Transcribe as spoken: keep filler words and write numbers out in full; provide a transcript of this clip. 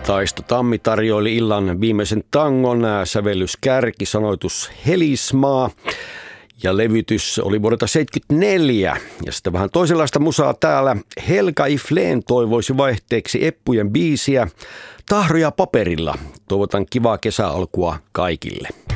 Taisto Tammi tarjoili illan viimeisen tangon, sävellys Kärki, sanoitus Helismaa ja levytys oli vuodelta seitsemänkymmentäneljä. Ja sitten vähän toisenlaista musaa täällä. Helga Ifleen toivoisi vaihteeksi Eppujen biisiä Tahroja paperilla. Toivotan kivaa kesäalkua kaikille.